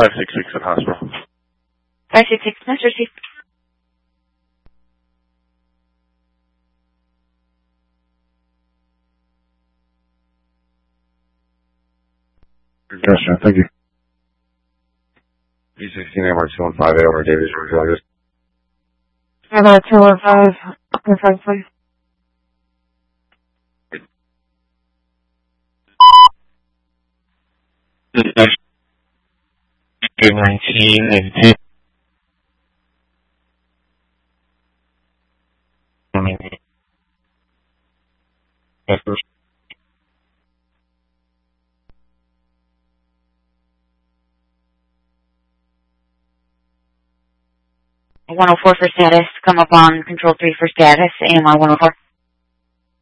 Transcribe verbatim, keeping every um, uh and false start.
five six six at hospital. five six six, Mister C. Gotcha, thank you. B sixteen M R two one five eight over Davies Road. M R two one five, confirm please. nineteen and ten. one oh four for status. Come up on control three for status. A M I one oh four.